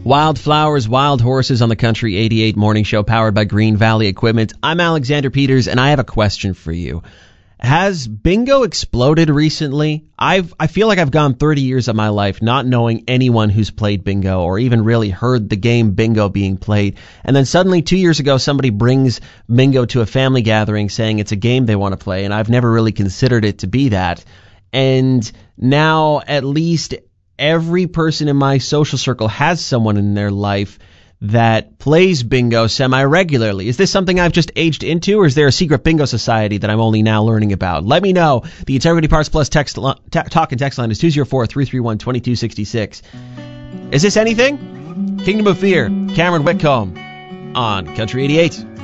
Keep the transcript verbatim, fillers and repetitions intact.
Wildflowers, Wild Horses on the Country eighty-eight Morning Show powered by Green Valley Equipment. I'm Alexander Peters, and I have a question for you. Has bingo exploded recently? I've, I feel like I've gone thirty years of my life not knowing anyone who's played bingo or even really heard the game bingo being played. And then suddenly two years ago, somebody brings bingo to a family gathering saying it's a game they want to play, and I've never really considered it to be that. And now at least every person in my social circle has someone in their life that plays bingo semi-regularly. Is this something I've just aged into, or is there a secret bingo society that I'm only now learning about? Let me know. The Integrity Parts Plus text li- t- talk and text line is two oh four, three three one, two two six six. Is this anything? Kingdom of Fear, Cameron Whitcomb on Country eighty-eight.